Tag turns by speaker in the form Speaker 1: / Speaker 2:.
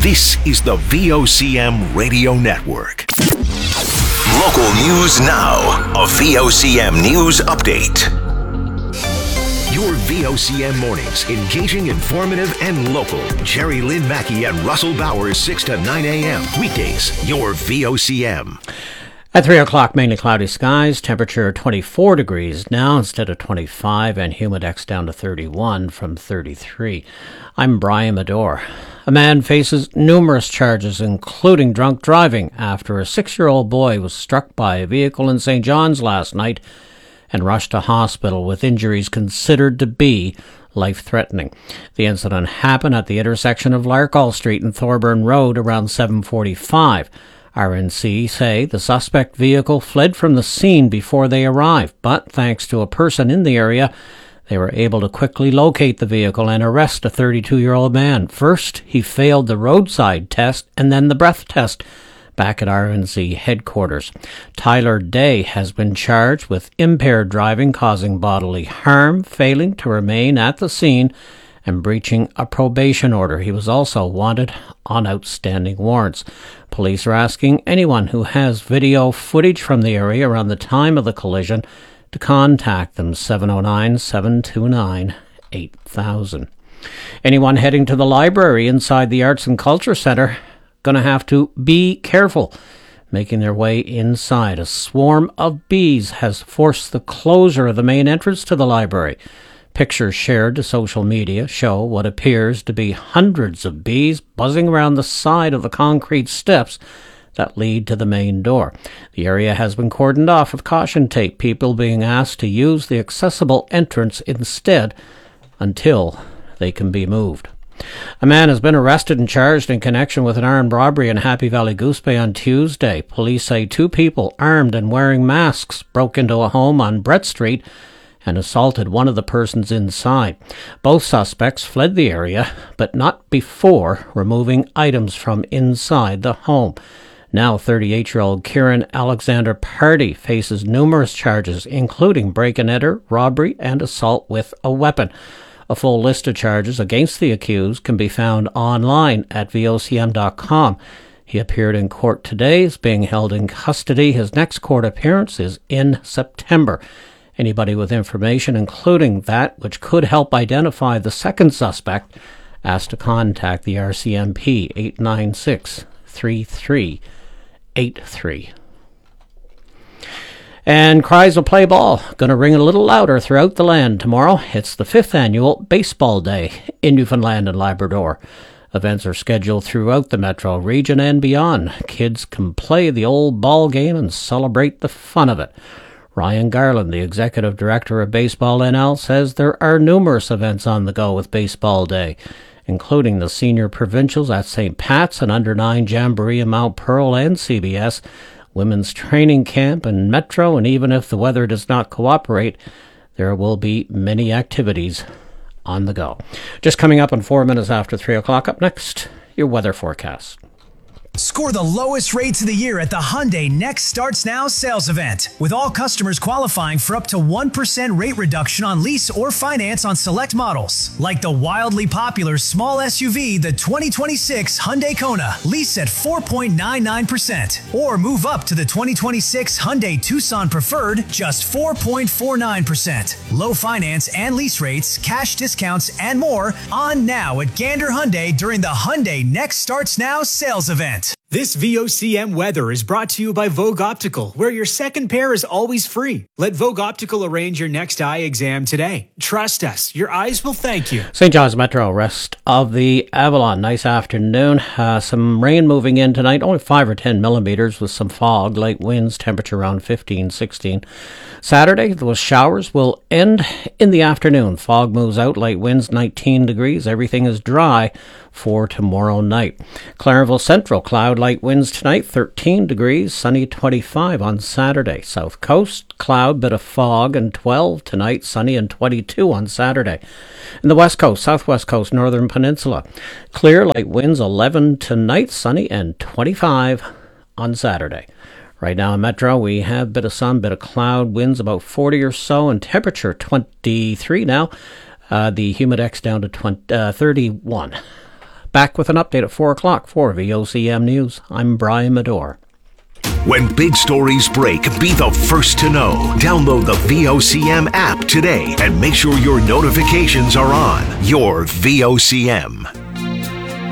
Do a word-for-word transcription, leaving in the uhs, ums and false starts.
Speaker 1: This is the V O C M Radio Network. Local news now. A V O C M News Update. Your V O C M mornings, engaging, informative, and local. Jerry Lynn Mackey and Russell Bowers, six to nine a.m. Weekdays, your V O C M.
Speaker 2: At three o'clock, mainly cloudy skies, temperature twenty-four degrees now instead of twenty-five, and humidex down to thirty-one from thirty-three. I'm Brian Medore. A man faces numerous charges, including drunk driving, after a six-year-old boy was struck by a vehicle in Saint John's last night and rushed to hospital with injuries considered to be life-threatening. The incident happened at the intersection of Larkall Street and Thorburn Road around seven forty-five. R N C say the suspect vehicle fled from the scene before they arrived, but thanks to a person in the area, they were able to quickly locate the vehicle and arrest a thirty-two-year-old man. First, he failed the roadside test and then the breath test back at R N C headquarters. Tyler Day has been charged with impaired driving causing bodily harm, failing to remain at the scene, and breaching a probation order. He was also wanted on outstanding warrants. Police are asking anyone who has video footage from the area around the time of the collision to contact them, seven oh nine, seven two nine, eight thousand. Anyone heading to the library inside the Arts and Culture Centre going to have to be careful making their way inside. A swarm of bees has forced the closure of the main entrance to the library. Pictures shared to social media show what appears to be hundreds of bees buzzing around the side of the concrete steps that lead to the main door. The area has been cordoned off with caution tape, people being asked to use the accessible entrance instead until they can be moved. A man has been arrested and charged in connection with an armed robbery in Happy Valley Goose Bay on Tuesday. Police say two people armed and wearing masks broke into a home on Brett Street and assaulted one of the persons inside. Both suspects fled the area, but not before removing items from inside the home. Now thirty-eight-year-old Kieran Alexander Party faces numerous charges, including break-and-enter, robbery, and assault with a weapon. A full list of charges against the accused can be found online at V O C M dot com. He appeared in court today, is being held in custody. His next court appearance is in September. Anybody with information, including that which could help identify the second suspect, asked to contact the R C M P, eight nine six, three three eight three. And cries will play ball. Going to ring a little louder throughout the land tomorrow. It's the fifth annual Baseball Day in Newfoundland and Labrador. Events are scheduled throughout the metro region and beyond. Kids can play the old ball game and celebrate the fun of it. Ryan Garland, the executive director of Baseball N L, says there are numerous events on the go with Baseball Day, including the senior provincials at Saint Pat's and under nine Jamboree in Mount Pearl and C B S, women's training camp in Metro, and even if the weather does not cooperate, there will be many activities on the go. Just coming up in four minutes after three o'clock. Up next, your weather forecast.
Speaker 3: Score the lowest rates of the year at the Hyundai Next Starts Now sales event, with all customers qualifying for up to one percent rate reduction on lease or finance on select models, like the wildly popular small S U V, the twenty twenty-six Hyundai Kona, lease at four point nine nine percent, or move up to the twenty twenty-six Hyundai Tucson Preferred, just four point four nine percent. Low finance and lease rates, cash discounts, and more on now at Gander Hyundai during the Hyundai Next Starts Now sales event.
Speaker 4: This V O C M weather is brought to you by Vogue Optical, where your second pair is always free. Let Vogue Optical arrange your next eye exam today. Trust us, your eyes will thank you.
Speaker 2: Saint John's Metro, rest of the Avalon. Nice afternoon. Uh, some rain moving in tonight, only five or ten millimeters with some fog, light winds, temperature around fifteen, sixteen. Saturday, those showers will end in the afternoon. Fog moves out, light winds, nineteen degrees. Everything is dry for tomorrow night. Clarenville Central, cloud, light winds tonight, thirteen degrees, sunny, twenty-five on Saturday. South Coast, cloud, bit of fog, and twelve tonight, sunny, and twenty-two on Saturday. In the West Coast, Southwest Coast, Northern Peninsula, clear, light winds, eleven tonight, sunny, and twenty-five on Saturday. Right now in Metro, we have a bit of sun, bit of cloud, winds about forty or so, and temperature twenty-three now. Uh, the humidex down to twenty, uh, thirty-one. Back with an update at four o'clock for V O C M News. I'm Brian Medore.
Speaker 1: When big stories break, be the first to know. Download the V O C M app today and make sure your notifications are on. Your V O C M.